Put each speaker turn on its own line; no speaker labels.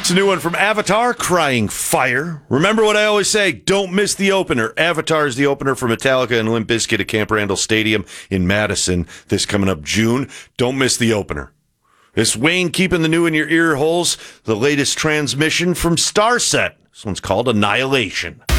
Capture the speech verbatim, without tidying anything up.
It's a new one from Avatar, Crying Fire. Remember what I always say, don't miss the opener. Avatar is the opener for Metallica and Limp Bizkit at Camp Randall Stadium in Madison this coming up June. Don't miss the opener. This Wayne keeping the new in your ear holes, the latest transmission from Starset. This one's called Annihilation.